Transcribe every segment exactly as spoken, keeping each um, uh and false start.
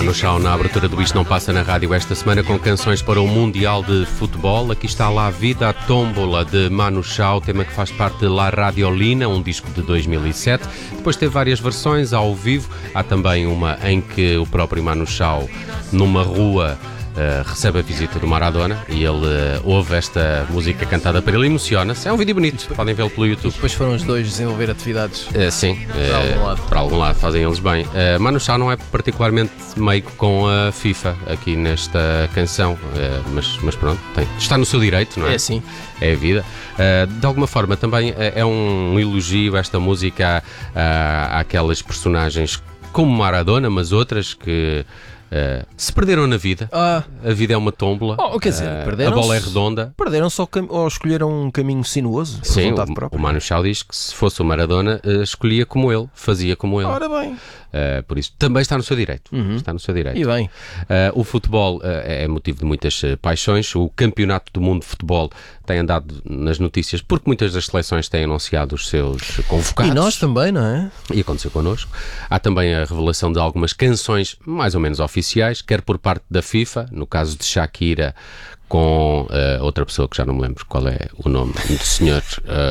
Manu Chao na abertura do Isto Não Passa na Rádio esta semana com canções para o Mundial de Futebol. Aqui está La Vida Tómbola de Manu Chao, tema que faz parte de La Radiolina, um disco de dois mil e sete. Depois teve várias versões ao vivo. Há também uma em que o próprio Manu Chao, numa rua, Uh, recebe a visita do Maradona e ele uh, ouve esta música cantada por ele e emociona-se. É um vídeo bonito, podem vê-lo pelo YouTube. E depois foram os dois desenvolver atividades uh, Sim, uh, para, algum lado. para algum lado, fazem eles bem. uh, Manu Chao não é particularmente meigo com a FIFA aqui nesta canção, uh, mas, mas pronto, tem, está no seu direito, não é? É sim. É a vida. Uh, de alguma forma também uh, é um elogio esta música uh, àquelas personagens como Maradona, mas outras que Uh, se perderam na vida. Ah. A vida é uma tómbola. Oh, quer dizer, uh, a bola é redonda. Perderam só cam- ou escolheram um caminho sinuoso. Sim, o, o Manu Chao diz que se fosse o Maradona, uh, escolhia como ele, fazia como ele. Ora bem. Uh, por isso também está no seu direito. Uhum. Está no seu direito. E bem. Uh, o futebol uh, é motivo de muitas uh, paixões. O campeonato do mundo de futebol tem andado nas notícias porque muitas das seleções têm anunciado os seus convocados. E nós também, não é? E aconteceu connosco. Há também a revelação de algumas canções mais ou menos oficiais, quer por parte da FIFA, no caso de Shakira, com uh, outra pessoa que já não me lembro qual é o nome do senhor.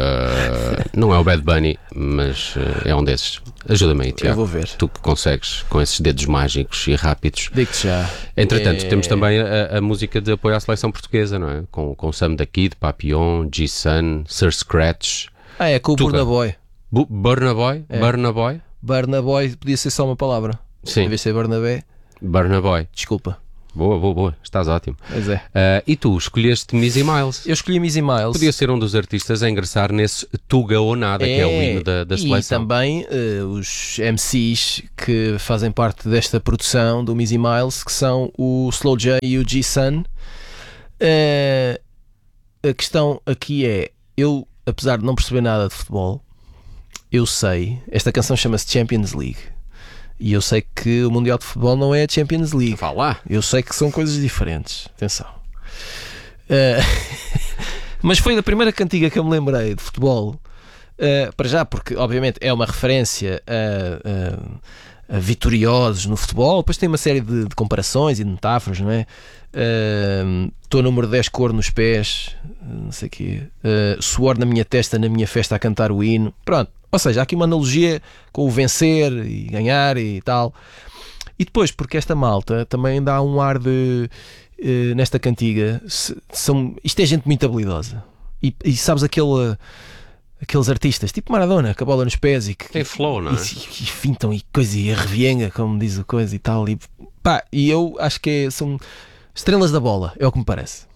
Uh, não é o Bad Bunny, mas uh, é um desses. Ajuda-me aí, Tiago. Eu vou ver. Tu que consegues com esses dedos mágicos e rápidos. Digo-te já. Entretanto, é... temos também a, a música de apoio à seleção portuguesa, não é? Com, com Sam da Kid, Papillon, G-Sun, Sir Scratch. Ah, é com o Burna Boy. Bu- Burna Boy? É. Burna Boy? Burna Boy podia ser só uma palavra. Sim. Em vez de ser Bernabé. Burna Boy. Desculpa. Boa, boa, boa. Estás ótimo. Pois é. Uh, e tu escolheste Missy Miles. Eu escolhi Missy Miles. Podia ser um dos artistas a ingressar nesse Tuga ou Nada, é, que é o hino da, da seleção. E também uh, os M Cs que fazem parte desta produção do Missy Miles, que são o Slow J e o G-Sun. Uh, a questão aqui é, eu, apesar de não perceber nada de futebol, eu sei, esta canção chama-se Champions League. E eu sei que o Mundial de Futebol não é a Champions League. Vá lá. Eu sei que são coisas diferentes. Atenção. Uh, mas foi da primeira cantiga que eu me lembrei de futebol. Uh, para já, porque obviamente é uma referência a, a, a vitoriosos no futebol. Depois tem uma série de, de comparações e de metáforas, não é? Estou uh, número dez, cor nos pés, não sei o quê. Uh, suor na minha testa, na minha festa a cantar o hino. Pronto. Ou seja, há aqui uma analogia com o vencer e ganhar e tal. E depois, porque esta malta também dá um ar de... Uh, nesta cantiga, se, são, isto é gente muito habilidosa. E, e sabes aquele, aqueles artistas, tipo Maradona, com a bola nos pés e que... Tem flow, não é? E, e, e fintam e coisa, e arrevienga, como diz o coisa e tal. E, pá, e eu acho que é, são estrelas da bola, é o que me parece.